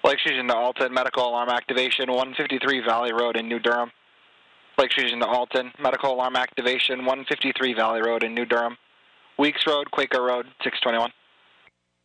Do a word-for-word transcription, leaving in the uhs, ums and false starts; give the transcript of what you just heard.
Lake Fusion to Alton, medical alarm activation, one fifty-three Valley Road in New Durham. Lake Fusion to Alton, medical alarm activation, one fifty-three Valley Road in New Durham. Weeks Road, Quaker Road, six twenty-one.